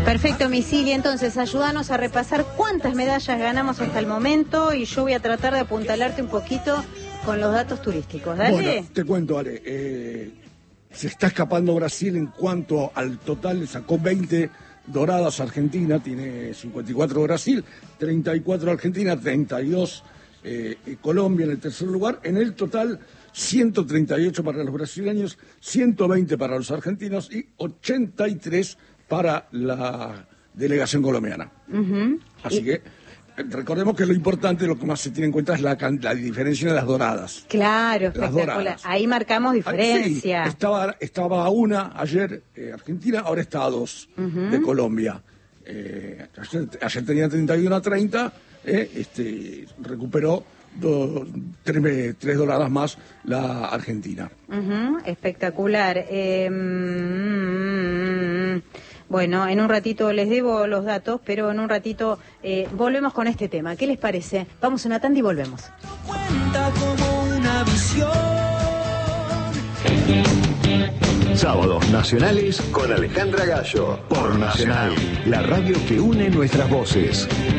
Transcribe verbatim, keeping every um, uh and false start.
Perfecto, Misili. Entonces, ayúdanos a repasar cuántas medallas ganamos hasta el momento y yo voy a tratar de apuntalarte un poquito con los datos turísticos. Dale. Bueno, te cuento, Ale. Eh, se está escapando Brasil en cuanto al total, le sacó veinte doradas Argentina, tiene cincuenta y cuatro Brasil, treinta y cuatro Argentina, treinta y dos eh, Colombia en el tercer lugar. En el total, ciento treinta y ocho para los brasileños, ciento veinte para los argentinos y ochenta y tres para la delegación colombiana. Uh-huh. Así y... que recordemos que lo importante, lo que más se tiene en cuenta es la, la diferencia de las doradas. Claro, espectacular. Ahí marcamos diferencia. Sí, estaba, estaba a una ayer eh, Argentina, ahora está a dos uh-huh. de Colombia. Eh, ayer, ayer tenía treinta y uno a treinta, eh, este, recuperó do, tres, tres doradas más la Argentina. Uh-huh. Espectacular. Eh, mm, Bueno, en un ratito les debo los datos, pero en un ratito eh, volvemos con este tema. ¿Qué les parece? Vamos a una tanda y volvemos. Cuenta como una visión. Sábados nacionales con Alejandra Gallo. Por Nacional, la radio que une nuestras voces.